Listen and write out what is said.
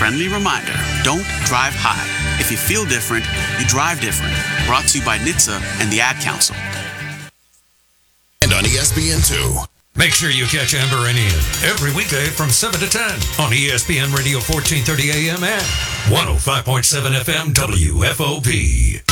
friendly reminder, don't drive high. If you feel different, you drive different. Brought to you by NHTSA and the Ad Council. And on ESPN2. Make sure you catch Amber and Ian every weekday from 7 to 10 on ESPN Radio 1430 AM and 105.7 FM WFOP.